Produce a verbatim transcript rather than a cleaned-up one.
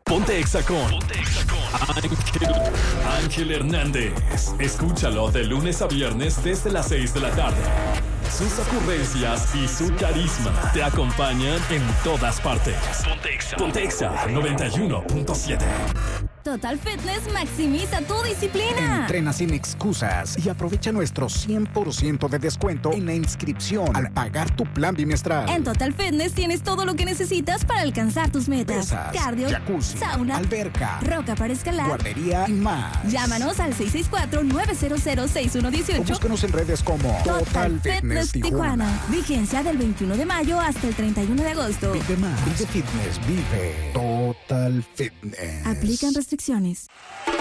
Ponte Exa con Ángel, Ángel Hernández. Escúchalo de lunes a viernes desde las seis de la tarde. Sus ocurrencias y su carisma te acompañan en todas partes. Ponte Exa, Ponte Exa noventa y uno punto siete. Total Fitness maximiza tu disciplina. Entrena sin excusas y aprovecha nuestro cien por ciento de descuento en la inscripción al pagar tu plan bimestral. En Total Fitness tienes todo lo que necesitas para alcanzar tus metas. Pesas, cardio, jacuzzi, sauna, alberca, roca para escalar, guardería y más. Llámanos al seis seis cuatro, nueve cero cero, seis uno uno ocho o búscanos en redes como Total, Total Fitness, Fitness Tijuana. Tijuana. Vigencia del veintiuno de mayo hasta el treinta y uno de agosto. Vive más, vive fitness, vive Total Fitness. Aplican restricciones.